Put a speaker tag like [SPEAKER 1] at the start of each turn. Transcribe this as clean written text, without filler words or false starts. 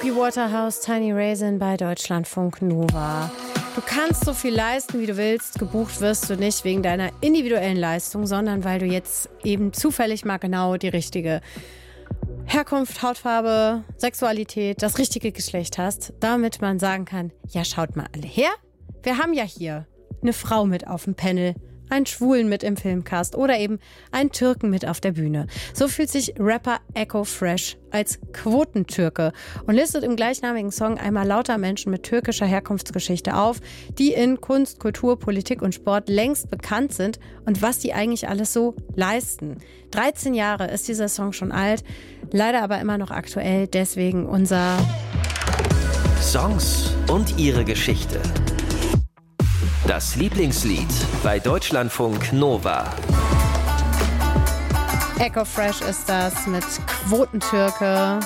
[SPEAKER 1] J.B. Waterhouse, Tiny Raisin bei Deutschlandfunk Nova. Du kannst so viel leisten, wie du willst. Gebucht wirst du nicht wegen deiner individuellen Leistung, sondern weil du jetzt eben zufällig mal genau die richtige Herkunft, Hautfarbe, Sexualität, das richtige Geschlecht hast, damit man sagen kann, ja, schaut mal alle her. Wir haben ja hier eine Frau mit auf dem Panel, einen Schwulen mit im Filmcast oder eben einen Türken mit auf der Bühne. So fühlt sich Rapper Eko Fresh als Quotentürke und listet im gleichnamigen Song einmal lauter Menschen mit türkischer Herkunftsgeschichte auf, die in Kunst, Kultur, Politik und Sport längst bekannt sind und was die eigentlich alles so leisten. 13 Jahre ist dieser Song schon alt, leider aber immer noch aktuell, deswegen unser
[SPEAKER 2] Songs und ihre Geschichte. Das Lieblingslied bei Deutschlandfunk Nova.
[SPEAKER 1] Eko Fresh ist das mit Quotentürke.